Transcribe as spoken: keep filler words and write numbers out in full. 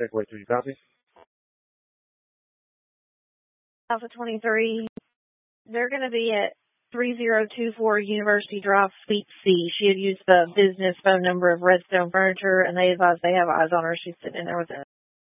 Takeaway two, you copy? Alpha twenty-three, they're going to be at three zero two four University Drive, Suite C. She had used the business phone number of Redstone Furniture, and they advised they have eyes on her. She's sitting in there with it.